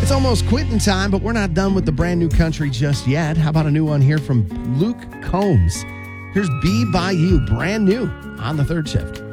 It's almost quitting time, but we're not done with the brand new country just yet. How about a new one here from Luke Combs? Here's Be By You, brand new on the third shift.